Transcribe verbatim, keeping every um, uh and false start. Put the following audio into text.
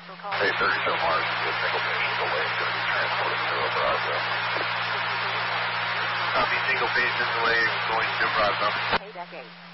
Hey, thirty-seven Mars, a single patient delay is going to be transported to a Bravo. Copy, single patient delay going to Bravo. Hey, decade.